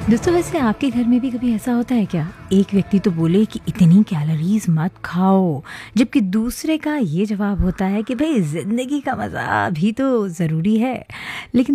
दोस्तों वैसे आपके घर में भी कभी ऐसा होता है क्या? एक व्यक्ति तो बोले कि इतनी कैलोरीज़ मत खाओ, जबकि दूसरे का ये जवाब होता है कि भई ज़िंदगी का मज़ा भी तो ज़रूरी है। लेकिन